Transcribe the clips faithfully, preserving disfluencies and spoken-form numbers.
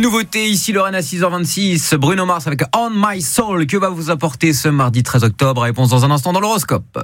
Une nouveauté ici, Lorraine à six heures vingt-six. Bruno Mars avec On My Soul. Que va vous apporter ce mardi treize octobre? Réponse dans un instant dans l'horoscope.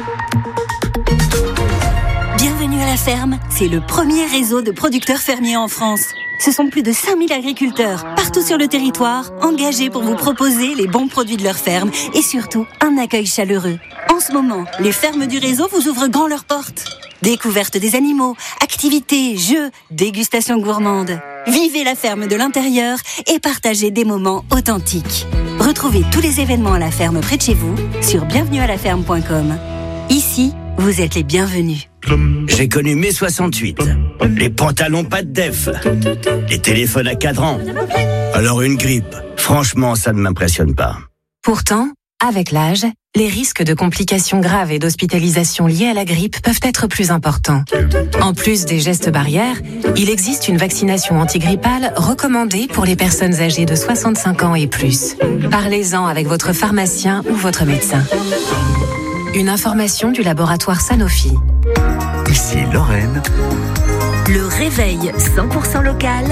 Bienvenue à la ferme. C'est le premier réseau de producteurs fermiers en France. Ce sont plus de cinq mille agriculteurs, partout sur le territoire, engagés pour vous proposer les bons produits de leur ferme et surtout un accueil chaleureux. En ce moment, les fermes du réseau vous ouvrent grand leurs portes. Découverte des animaux, activités, jeux, dégustation gourmande. Vivez la ferme de l'intérieur et partagez des moments authentiques. Retrouvez tous les événements à la ferme près de chez vous sur bienvenue à la ferme point com. Ici, vous êtes les bienvenus. J'ai connu mai soixante-huit. Les pantalons pas de def. Les téléphones à cadran. Alors une grippe, franchement, ça ne m'impressionne pas. Pourtant, avec l'âge, les risques de complications graves et d'hospitalisation liées à la grippe peuvent être plus importants. En plus des gestes barrières, il existe une vaccination antigrippale recommandée pour les personnes âgées de soixante-cinq ans et plus. Parlez-en avec votre pharmacien ou votre médecin. Une information du laboratoire Sanofi. Ici Lorraine. Le réveil cent pour cent local.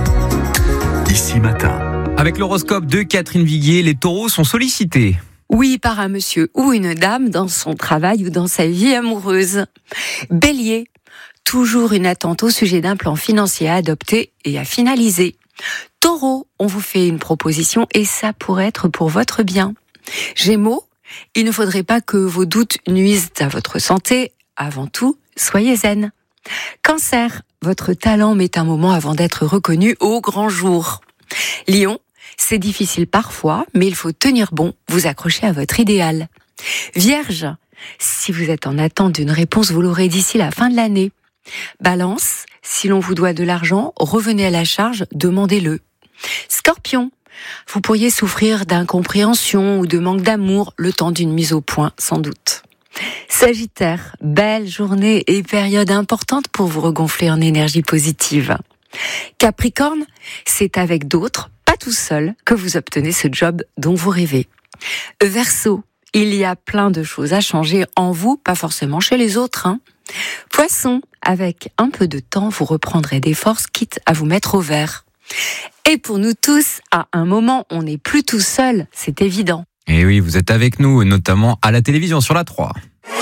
Ici Matin. Avec l'horoscope de Catherine Viguier, les taureaux sont sollicités. Oui, par un monsieur ou une dame dans son travail ou dans sa vie amoureuse. Bélier, toujours une attente au sujet d'un plan financier à adopter et à finaliser. Taureau, on vous fait une proposition et ça pourrait être pour votre bien. Gémeaux, il ne faudrait pas que vos doutes nuisent à votre santé. Avant tout, soyez zen. Cancer, votre talent met un moment avant d'être reconnu au grand jour. Lion, c'est difficile parfois, mais il faut tenir bon, vous accrocher à votre idéal. Vierge, si vous êtes en attente d'une réponse, vous l'aurez d'ici la fin de l'année. Balance, si l'on vous doit de l'argent, revenez à la charge, demandez-le. Scorpion, vous pourriez souffrir d'incompréhension ou de manque d'amour le temps d'une mise au point, sans doute. Sagittaire, belle journée et période importante pour vous regonfler en énergie positive. Capricorne, c'est avec d'autres, pas tout seul, que vous obtenez ce job dont vous rêvez. Verseau, il y a plein de choses à changer en vous, pas forcément chez les autres. Hein. Poisson, avec un peu de temps, vous reprendrez des forces, quitte à vous mettre au vert. Et pour nous tous, à un moment, on n'est plus tout seul, c'est évident. Et oui, vous êtes avec nous, notamment à la télévision sur la trois.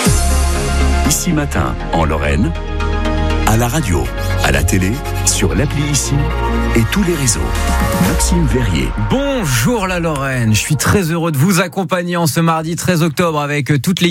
Ici Matin, en Lorraine. À la radio, à la télé, sur l'appli Ici et tous les réseaux. Maxime Verrier. Bonjour la Lorraine, je suis très heureux de vous accompagner en ce mardi treize octobre avec toute l'équipe.